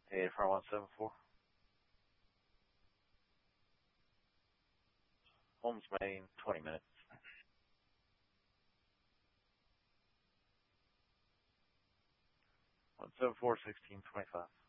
Hey, for 174. Holmes, Maine, 20 minutes. 174, 1625.